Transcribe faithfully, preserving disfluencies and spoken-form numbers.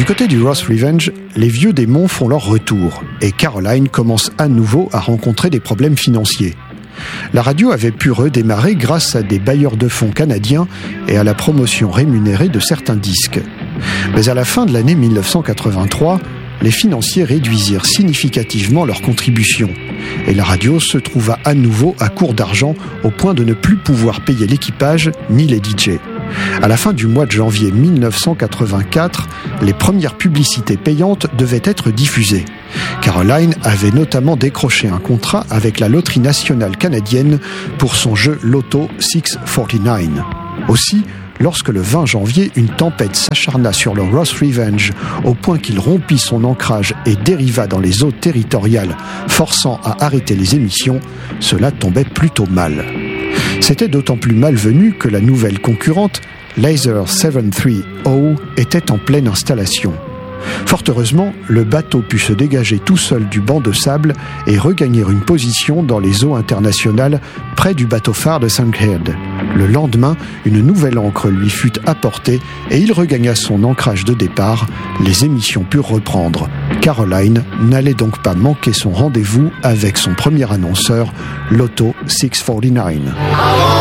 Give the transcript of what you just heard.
côté du Ross Revenge, les vieux démons font leur retour et Caroline commence à nouveau à rencontrer des problèmes financiers. La radio avait pu redémarrer grâce à des bailleurs de fonds canadiens et à la promotion rémunérée de certains disques. Mais à la fin de l'année mille neuf cent quatre-vingt-trois, les financiers réduisirent significativement leurs contributions et la radio se trouva à nouveau à court d'argent au point de ne plus pouvoir payer l'équipage ni les D J. À la fin du mois de janvier mille neuf cent quatre-vingt-quatre, les premières publicités payantes devaient être diffusées. Caroline avait notamment décroché un contrat avec la Loterie nationale canadienne pour son jeu Loto six cent quarante-neuf. Aussi, lorsque le vingt janvier, une tempête s'acharna sur le Ross Revenge au point qu'il rompit son ancrage et dériva dans les eaux territoriales, forçant à arrêter les émissions, cela tombait plutôt mal. C'était d'autant plus malvenu que la nouvelle concurrente, Laser sept cent trente, était en pleine installation. Fort heureusement, le bateau put se dégager tout seul du banc de sable et regagner une position dans les eaux internationales près du bateau phare de Sankhead. Le lendemain, une nouvelle ancre lui fut apportée et il regagna son ancrage de départ. Les émissions purent reprendre. Caroline n'allait donc pas manquer son rendez-vous avec son premier annonceur, Loto six cent quarante-neuf.